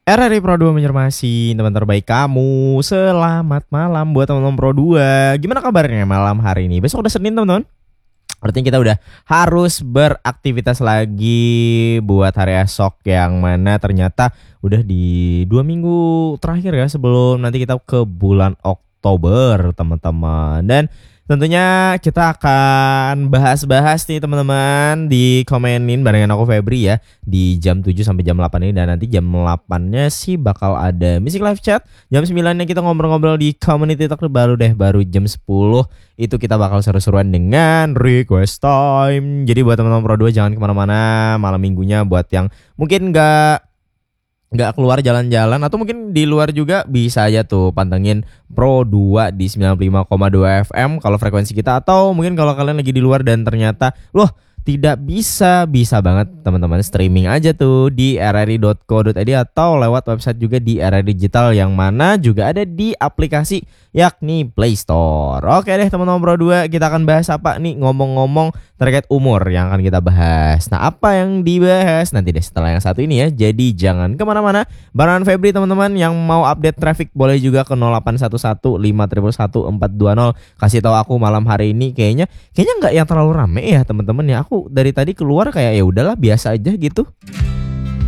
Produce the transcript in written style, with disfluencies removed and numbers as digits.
RRI Pro 2 menyormasi teman terbaik kamu. Selamat malam buat teman-teman Pro 2. Gimana kabarnya malam hari ini? Besok udah Senin teman-teman. Artinya kita udah harus beraktivitas lagi buat hari esok, yang mana ternyata udah di 2 minggu terakhir ya sebelum nanti kita ke bulan Oktober teman-teman. Dan tentunya kita akan bahas-bahas nih teman-teman, di komenin barengan aku Febri ya di jam 7 sampai jam 8 ini. Dan nanti jam 8-nya sih bakal ada Music Live Chat. Jam 9-nya kita ngobrol-ngobrol di community talk baru jam 10 itu kita bakal seru-seruan dengan request time. Jadi buat teman-teman Pro 2 jangan kemana-mana malam minggunya. Buat yang mungkin nggak keluar jalan-jalan atau mungkin di luar juga, bisa aja tuh pantengin Pro 2 di 95,2 FM kalau frekuensi kita. Atau mungkin kalau kalian lagi di luar dan ternyata loh tidak bisa banget teman-teman, streaming aja tuh di rri.co.id atau lewat website juga di RRI Digital, yang mana juga ada di aplikasi yakni Play Store. Oke deh teman-teman Pro 2, kita akan bahas apa nih ngomong-ngomong terkait umur yang akan kita bahas. Nah, apa yang dibahas nanti deh setelah yang satu ini ya. Jadi jangan kemana-mana. Barengan Febri teman-teman, yang mau update traffic boleh juga ke 0811 511 420. Kasih tahu aku malam hari ini kayaknya nggak yang terlalu rame ya teman-teman ya. Aku dari tadi keluar kayak ya udahlah biasa aja gitu.